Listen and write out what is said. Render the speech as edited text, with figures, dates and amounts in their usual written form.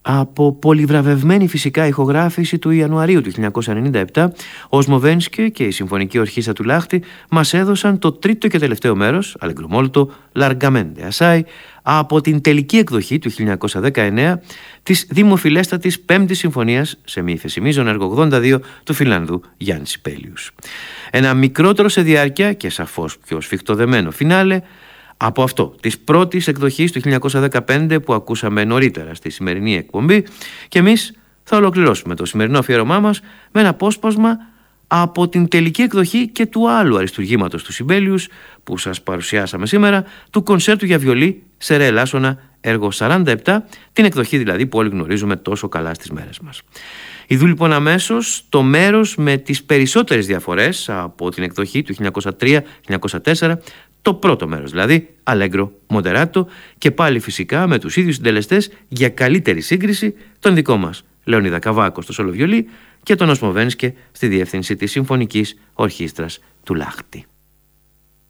Από πολυβραβευμένη φυσικά ηχογράφηση του Ιανουαρίου του 1997, ο Σμοβένσκι και η Συμφωνική Ορχήστρα του Λάχτη μας έδωσαν το τρίτο και τελευταίο μέρος, Allegro molto largamente assai, από την τελική εκδοχή του 1919 της δημοφιλέστατης Πέμπτης Συμφωνίας σε μη ύφεση μείζων έργο 82 του Φινλανδού Γιάννη Σιπέλιους. Ένα μικρότερο σε διάρκεια και σαφώς πιο σφιχτοδεμένο φινάλε από αυτό της πρώτης εκδοχής του 1915 που ακούσαμε νωρίτερα στη σημερινή εκπομπή, και εμείς θα ολοκληρώσουμε το σημερινό αφιέρωμά μας με ένα απόσπασμα από την τελική εκδοχή και του άλλου αριστουργήματος του Σιμπέλιους που σας παρουσιάσαμε σήμερα, του κονσέρτου για βιολί σε ρε ελάσσονα έργο 47, την εκδοχή δηλαδή που όλοι γνωρίζουμε τόσο καλά στις μέρες μας. Ιδού λοιπόν αμέσως το μέρος με τις περισσότερες διαφορές από την εκδοχή του 1903-1904, το πρώτο μέρος δηλαδή, Allegro moderato, και πάλι φυσικά με τους ίδιους συντελεστές για καλύτερη σύγκριση, τον δικό μας Λεωνίδα Καβάκο στο σόλο βιολί και τον Σμοβένσκι στη διεύθυνση της Συμφωνικής Ορχήστρας του Λάχτη.